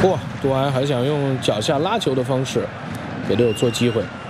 哇，杜埃还想用脚下拉球的方式给队友做机会。